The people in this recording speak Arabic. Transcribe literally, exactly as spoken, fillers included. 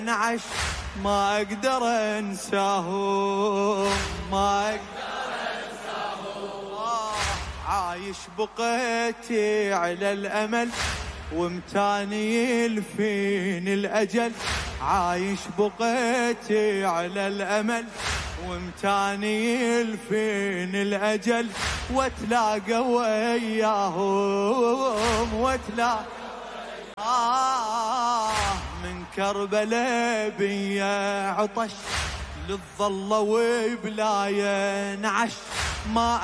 نعش ما اقدر انساهم ما اقدر انساهم آه عايش بقيتي على الامل ومتاني يلفين الاجل عايش بقيتي على الامل ومتاني يلفين الاجل واتلاقى وياهم واتلاقى آه من كربلاء بيا عطش للظل وبلا ينعش ما